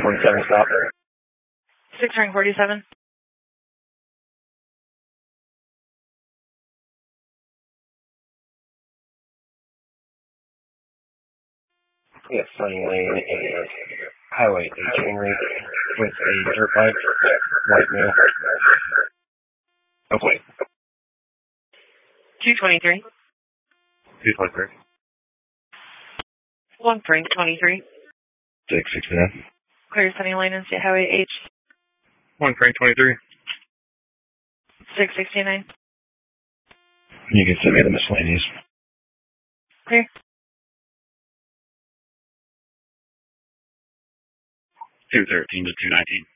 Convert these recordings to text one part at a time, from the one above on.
47 stop. 6 ring 47. Yes, Sunny Lane is Highway 18 rate with a dirt bike, white male. Okay. 223. 223. 1 Frank 23. 669. Clear Sunny Lane and State Highway H. 1 Frank 23. 669. You can send me the miscellaneous. Clear. 213 to 219.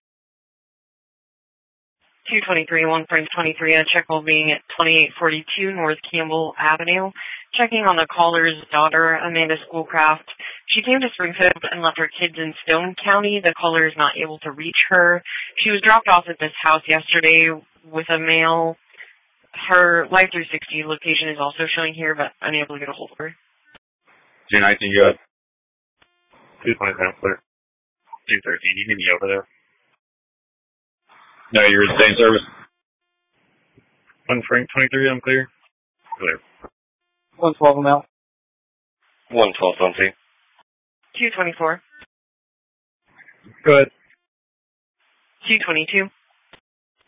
223, 1 Frank 23. A check will be at 2842 North Campbell Avenue. Checking on the caller's daughter, Amanda Schoolcraft. She came to Springfield and left her kids in Stone County. The caller is not able to reach her. She was dropped off at this house yesterday with a mail. Her Life 360 location is also showing here, but unable to get a hold of her. 219, you got 220, clear. 213, you need me over there. No, you're in the same service. 1 Frank 23, I'm clear. Clear. 112, I'm out. 112, on C. 224. Go ahead. 222.